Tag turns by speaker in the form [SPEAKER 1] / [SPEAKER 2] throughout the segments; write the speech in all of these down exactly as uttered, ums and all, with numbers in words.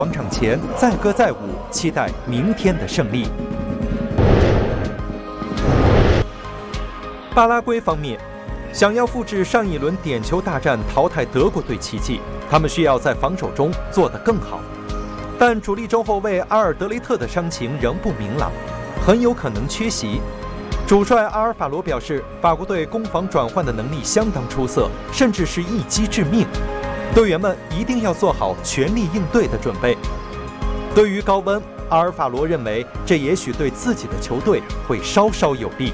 [SPEAKER 1] 广场前载歌载舞，期待明天的胜利。巴拉圭方面，想要复制上一轮点球大战淘汰德国队奇迹，他们需要在防守中做得更好。但主力中后卫阿尔德雷特的伤情仍不明朗，很有可能缺席。主帅阿尔法罗表示，法国队攻防转换的能力相当出色，甚至是一击致命。队员们一定要做好全力应对的准备。对于高温，阿尔法罗认为这也许对自己的球队会稍稍有利。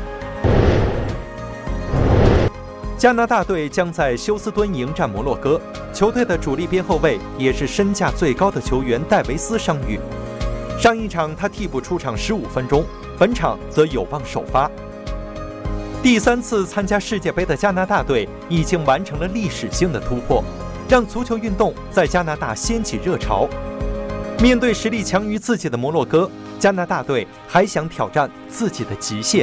[SPEAKER 1] 加拿大队将在休斯敦迎战摩洛哥，球队的主力边后卫也是身价最高的球员戴维斯伤愈。上一场他替补出场十五分钟，本场则有望首发。第三次参加世界杯的加拿大队已经完成了历史性的突破，让足球运动在加拿大掀起热潮。面对实力强于自己的摩洛哥，加拿大队还想挑战自己的极限。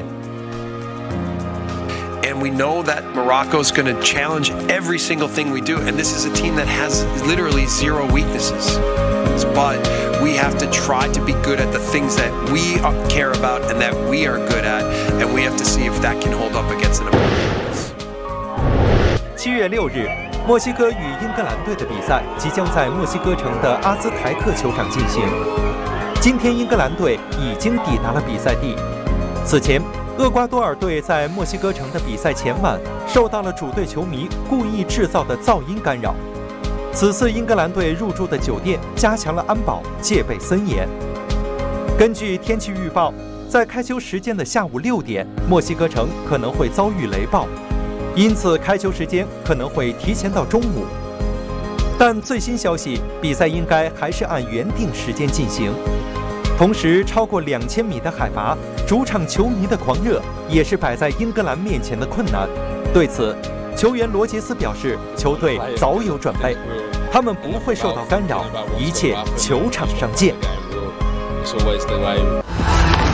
[SPEAKER 2] And we know that Morocco's going to challenge every single thing we do. And this is a team that has literally zero weaknesses. But we have to try to be good at the things that we care about and that we are good at. And we have to see if that can hold up against an opponent.
[SPEAKER 1] 七月六日，墨西哥与英格兰队的比赛即将在墨西哥城的阿兹台克球场进行。今天，英格兰队已经抵达了比赛地。此前，厄瓜多尔队在墨西哥城的比赛前晚受到了主队球迷故意制造的噪音干扰。此次英格兰队入住的酒店加强了安保，戒备森严。根据天气预报，在开球时间的下午六点，墨西哥城可能会遭遇雷暴，因此开球时间可能会提前到中午。但最新消息，比赛应该还是按原定时间进行。同时，超过两千米的海拔，主场球迷的狂热也是摆在英格兰面前的困难。对此，球员罗杰斯表示，球队早有准备，他们不会受到干扰，一切球场上见。